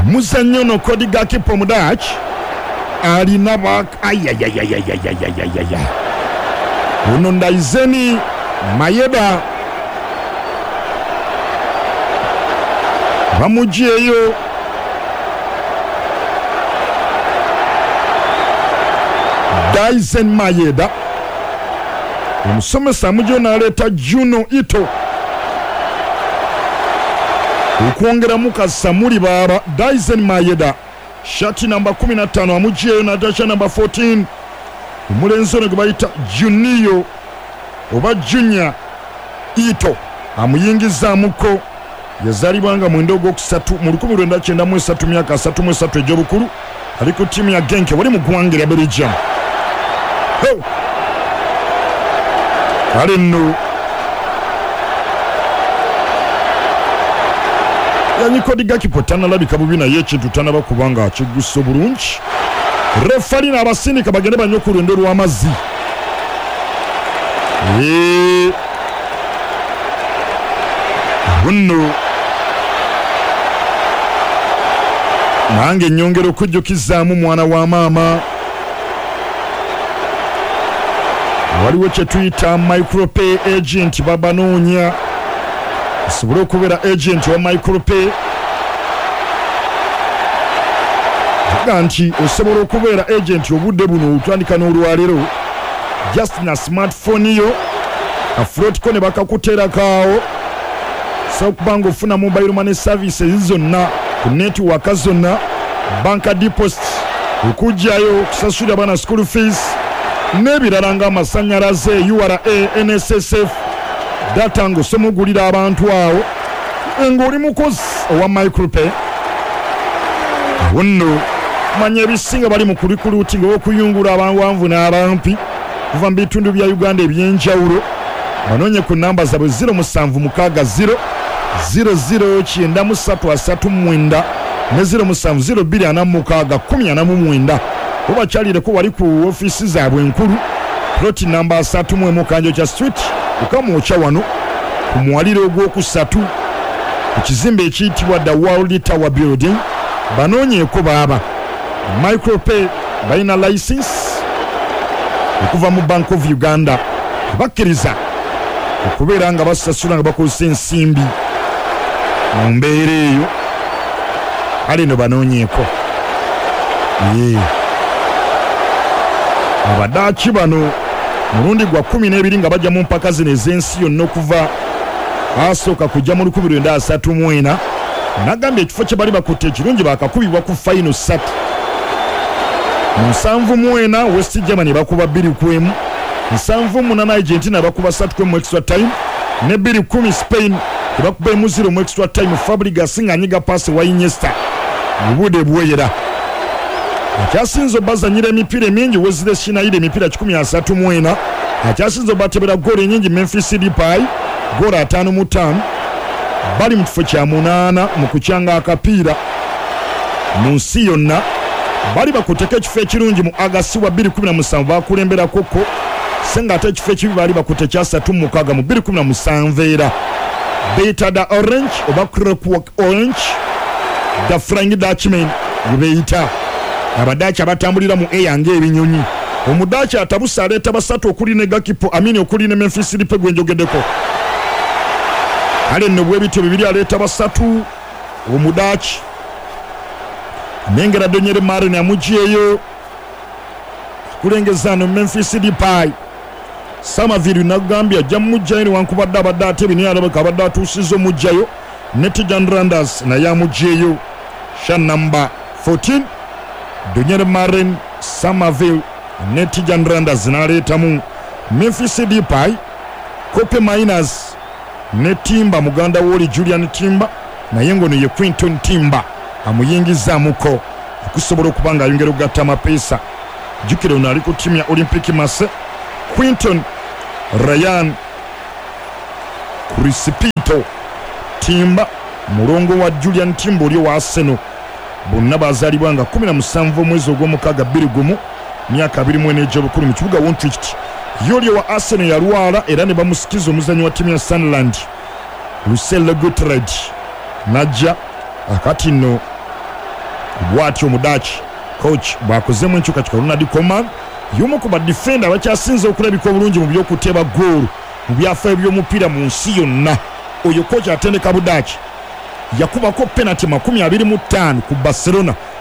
muzannyo no Kodiga Kipo Mudach alina bak uno Ndaizeni Mayeda bamujeyo Ndaizeni Mayeda omusomesa mujo naleta Juno Ito ukwongera mukasa muri baba Ndaizeni Mayeda shati namba 15 amujeyo natasha namba 14 umulenzo gbayita Junior oba Junior Ito amuyingiza muko yazalibanga mu ndogo kusatu mu 1993 myaka 33 ejobukulu ali ku timu ya Genk wali mu gwangere ya Belgium. Alino yani Kodiga Kipo tanalabika bubina yekintu tanaba kubanga akigusso bulungi refari n'abasindika bagende banyokulu ndero amazi bunno nange nyongero kujjukizaamu mwana wa maama waliwo kye tuyita micropay agent babanoonya asobole okubeera agent wa micropay aga nti osobola okubeera agent obudde buno otandika n'olwalero just na smartphone yo afrotiko ne bakakuteerakaawo so kubanga ofuna mobile money services zonna ku network zonna banka deposit okujjayo okusasulira bana school fees n'ebirala ng'amasanyalaze URA NSSF data ng'osomugulira abantu awo ng'oli mukozi owa micropay wonno manya ebisinga bali mu kulikuluuti ng'okuyungula abanwanvu n'abampi kuva mu bitundu bya Uganda ebyenjawulo banoonye ku namba zaabwe 076 009339 ne 0702469 obakyalireko wali ku ofisi zaabwe enkulu ploti namba 31 Kanjocha Street ukamwocha wano ku mwaliro ogwokusatu ku kizimbe ekiyitibwa The World Tower Building banoonyeeko baaba micropay balina license okuva mu Bank of Uganda bakkiriza okubeera nga basasula nga bakozesa ensimbi mu mbeera eyo ali no banoonyeeko abadaaki bano mulundi gwa 12 nga bajja mu mpaka zino ez'ensi yonna okuva asooka kujja mu 1934 nagambye ekifo kye bali bakutte ekirungi bakakubibwa ku final 3 mu 7-4 West Germany bakuba 2-1 7-8 Argentina bakuba 3 mu extra time ne 2-10 Spain bakuba 0 mu extra time Fabregas ng'anyiga pass wa Iniesta mubude bweyera akyasinzo bazanyira emipiira mingi Wesley Sneijder emipiira 134 akyasinzo batebera goal nyingi Memphis Depay goal 5-5 bali mu kifo kya 8 mu kukyanga akapiira mu nsi yonna bali bakuteka ekifo ekirungi mu Agasti wa 2017 bakulembera koko senga ate ekifo ekibi bali bakuteka 3-6 mu 2017 era Beta da Orange oba Clockwork Orange the Flying Dutchman yubeita abadachi abatambulira mu eyange ebinyonyi omudachi atabusa aleta basatu okuli ne Gakipo Amini okuli ne Memphis Depay gwenjogeddeko ale nobwe bityo bibiri aleta basatu omudachi nengera Donyere Mare ne amujiyeyo kulengezano Memphis Depay Samaviru nagambya jamujjayo wankubadde abadde ate bini alabaka abadde atuusizo mujjayo Netijan Randers na yamujiyeyo sha number 14 Donyere Maren Samaville Netijan Randers naletamu Memphis Depay Kope Miners ne Timba muganda woli Julian Timba naye ngono ye Quinton Timba amuyingiza muko okusobola okubanga ayongera okugatta amapeesa jukire ono ali ku timu ya Olympic Marseille Quinton Ryan Crisipito Timba mulongo wa Julian Timba oli wa Arsenal bonna bazalibwanga 17 mwezi ogw'omukaaga 2001 myaka 24 egy'obukulu mu kibuga Wontwich yoli wa Arsenal yalwala era ne bamusikiza omuzanyi wa timu ya Sunderland Russell Gutteridge najja akati no bw'atyo Mudachi coach bw'akozemu enkyukakyuka. Ronald Koeman y'omu ku badefenda abakyasinze okulabika obulungi mu by'okuteba ggoolo mu byafaayo by'omupiira mu nsi yonna. Oyo coach atendeka Mudachi yakubako penalty 25 ku Barcelona